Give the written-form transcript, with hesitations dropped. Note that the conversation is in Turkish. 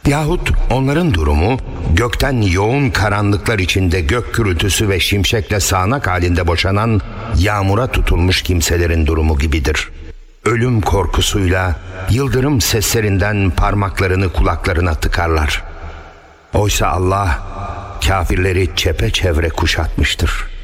Yahut onların durumu gökten yoğun karanlıklar içinde gök gürültüsü ve şimşekle sağanak halinde boşanan yağmura tutulmuş kimselerin durumu gibidir. Ölüm korkusuyla yıldırım seslerinden parmaklarını kulaklarına tıkarlar. Oysa Allah kafirleri çepeçevre kuşatmıştır.